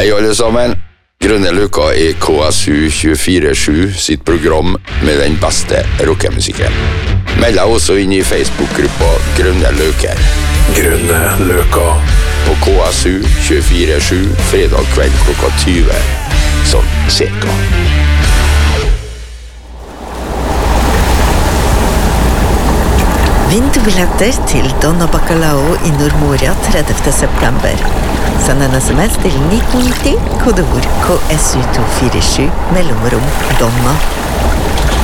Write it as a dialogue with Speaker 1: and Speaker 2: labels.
Speaker 1: Hei alle sammen. Grønne Løka KSU 24/7 sitt program med den beste rockemusikken. Meld deg også inn i Facebook-gruppa Grønne Løker.
Speaker 2: Grønne Løka.
Speaker 1: På KSU 24/7 fredag kveld klokka 20. Sånn cirka.
Speaker 3: Vinn billetter til Donna Bacalao i Nordmoria 30. september. Send en SMS til 1990, kodeord KSU247, mellomrom Donna.